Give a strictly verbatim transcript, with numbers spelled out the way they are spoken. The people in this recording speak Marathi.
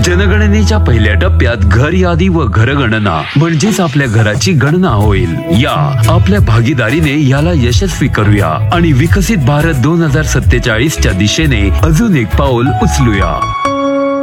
जनगणनेच्या पहिल्या टप्प्यात घर यादी व घरगणना म्हणजेच आपल्या घराची गणना होईल। या आपल्या भागीदारीने याला यशस्वी करूया आणि विकसित भारत दोन हजार सत्तेचाळीस च्या दिशेने अजून एक पाऊल उचलूया।